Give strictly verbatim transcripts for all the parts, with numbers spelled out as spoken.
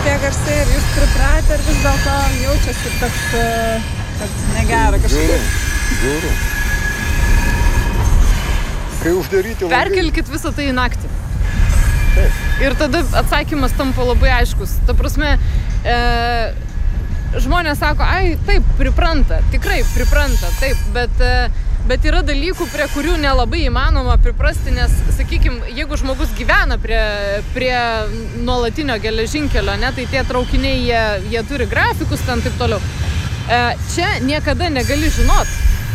tokie garsai ir jūs pripratę ir vis dėlto jaučiasi toks, kad negera kažkaip. Žiūriu. Kai uždaryti langai. Perkelkit visą tai į naktį. Taip. Ir tada atsakymas tampa labai aiškus. Ta prasme, e, žmonės sako, ai, taip, pripranta, tikrai pripranta, taip, bet, e, bet yra dalykų, prie kurių nelabai įmanoma priprasti, nes, sakykime, jeigu žmogus gyvena prie, prie nuolatinio geležinkelio, ne, tai tie traukiniai, jie, jie turi grafikus, ten taip toliau. E, čia niekada negali žinot.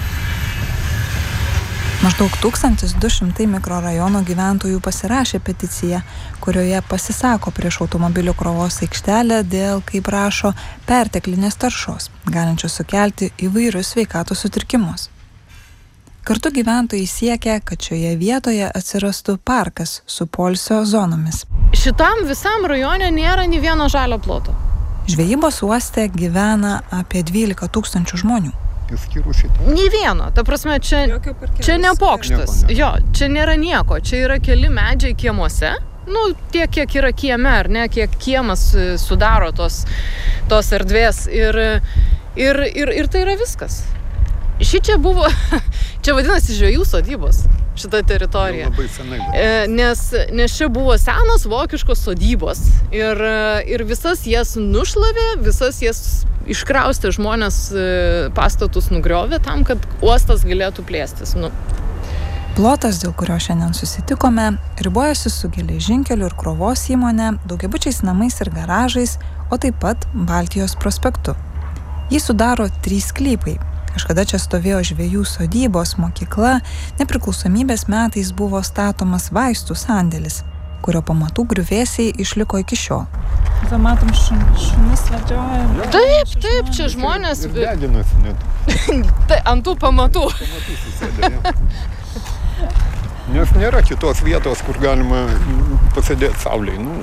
Maždaug tūkstantis du šimtai mikrorajono gyventojų pasirašė peticiją, kurioje pasisako prieš automobilių krovos aikštelę dėl, kaip rašo, perteklinės taršos, galinčios sukelti įvairius sveikatos sutrikimus. Kartu gyventojai siekia, kad šioje vietoje atsirastų parkas su poilsio zonomis. Šitam visam rajone nėra nei vieno žalio ploto. Žvejybos uoste gyvena apie dvylika tūkstančių žmonių. Nei vieno, ta prasme, čia, čia ne pokštas, jo, čia nėra nieko, čia yra keli medžiai kiemuose, nu, tiek, kiek yra kieme, ar ne, kiek kiemas sudaro tos, tos erdvės ir, ir, ir, ir tai yra viskas. Šičia buvo, čia vadinasi žvejų sodybos, šita teritorija. Labai senai. E, nes, nes čia buvo senos vokiškos sodybos ir, ir visas jas nušlavė, visas jas iškraustė žmonės, pastatus nugriovė tam, kad uostas galėtų plėstis. Nu. Plotas, dėl kurio šiandien susitikome, ribojasi su geležinkeliu ir krovos įmonė, daugiabučiais namais ir garažais, o taip pat Baltijos prospektu. Jį sudaro trys sklypai. Kažkada čia stovėjo žvejų sodybos, mokykla, nepriklausomybės metais buvo statomas vaistų sandėlis, kurio pamatų griuvėsiai išliko iki šiol. Tai matom, šunis vedžioja. Taip, taip, čia žmonės... Ir deginasi net. Tai ant tų pamatų. Pamatų susėdė, ja. Nes nėra kitos vietos, kur galima pasėdėti saulėj. Nu,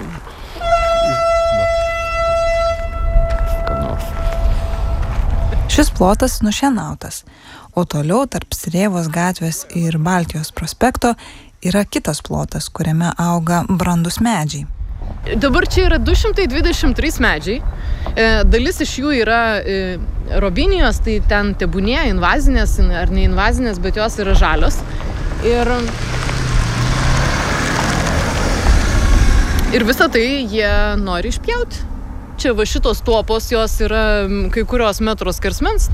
skanos. Šis plotas nušienautas, o toliau tarp Strėvos gatvės ir Baltijos prospekto yra kitas plotas, kuriame auga brandus medžiai. Dabar čia yra du šimtai dvidešimt trys medžiai. E, dalis iš jų yra e, robinijos, tai ten tebūnie invazinės ar neinvazinės, bet jos yra žalios. Ir, ir visą tai jie nori išpjauti. Čia va šitos tuopos, jos yra kai kurios metros skersmens.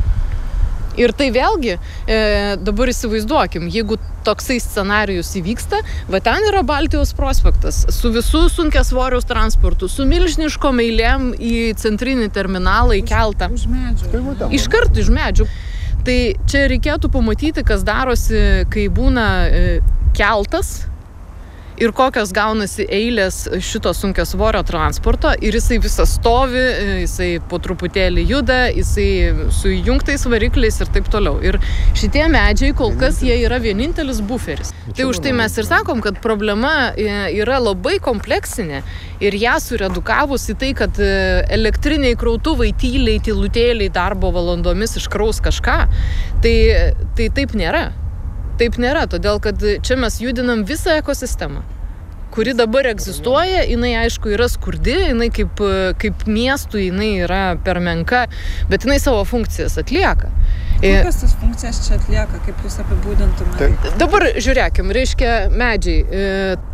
Ir tai vėlgi, e, dabar įsivaizduokim, jeigu toksai scenarijus įvyksta, va ten yra Baltijos prospektas, su visų sunkiasvoriaus transportu, su milžiniškom eilėm į centrinį terminalą, į keltą. Už medžių. Iškart iš medžių. Tai čia reikėtų pamatyti, kas darosi, kai būna e, keltas, ir kokios gaunasi eilės šito sunkiasvorio transporto ir jisai visas stovi, jisai po truputėlį juda, jisai su įjungtais varikliais ir taip toliau. Ir šitie medžiai kol kas jie yra vienintelis buferis. Tai už tai mes ir sakom, kad problema yra labai kompleksinė ir ją suredukavus į tai, kad elektriniai krautuvai tyliai, tylutėliai darbo valandomis iškraus kažką, tai, tai taip nėra. Taip nėra, todėl kad čia mes judinam visą ekosistemą, kuri dabar egzistuoja, jinai aišku yra skurdi, jinai kaip, kaip miestų, jinai yra per menka, bet jinai savo funkcijas atlieka. Kokias tas funkcijas čia atlieka, kaip jūs apibūdintumėte? Dabar žiūrėkim, reiškia medžiai.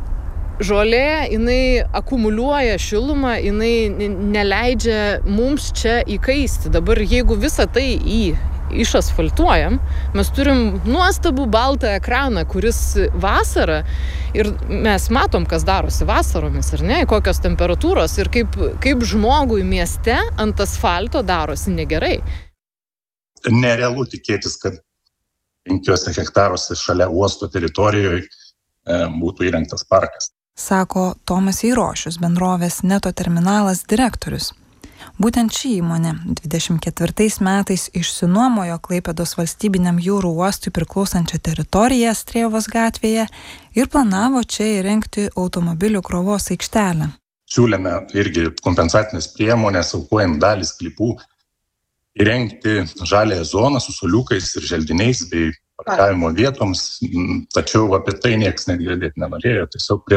Žolė, jinai akumuliuoja šilumą, jinai neleidžia mums čia įkaisti. Dabar jeigu visą tai į išasfaltuojam, mes turim nuostabų baltą ekraną, kuris vasarą, ir mes matom, kas darosi vasaromis, ar ne, kokios temperatūros ir kaip, kaip žmogui mieste ant asfalto darosi negerai. Nerealu tikėtis, kad penkiuose hektaruose šalia uosto teritorijoje e, būtų įrengtas parkas. Sako Tomas Eirošius, bendrovės Neto terminalas direktorius. Būtent ši įmonė dvidešimt ketvirtais metais išsinuomojo Klaipėdos valstybiniam jūrų uostui priklausančią teritoriją Strėvos gatvėje ir planavo čia įrengti automobilių krovos aikštelę. Siūlėme irgi kompensacinės priemonės, aukojant dalį sklypų, įrengti žaliąją zoną su suoliukais ir želdiniais bei parkavimo vietoms, tačiau apie tai niekas net girdėti nenorėjo, tiesiog prie